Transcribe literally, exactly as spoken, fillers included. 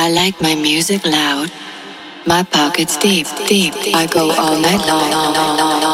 I like my music loud. My pockets deep, deep. I go all night long.